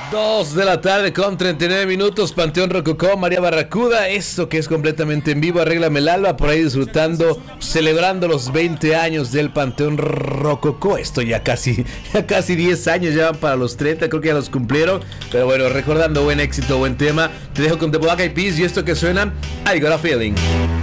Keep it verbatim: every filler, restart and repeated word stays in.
Dos de la tarde con treinta y nueve minutos, Panteón Rococó, María Barracuda, esto que es completamente en vivo, Arréglame el Alba, por ahí disfrutando, celebrando los veinte años del Panteón Rococó, esto ya casi, ya casi diez años, ya van para los treinta, creo que ya los cumplieron, pero bueno, recordando buen éxito, buen tema, te dejo con The Black Eyed Peas y esto que suena, I Got a Feeling.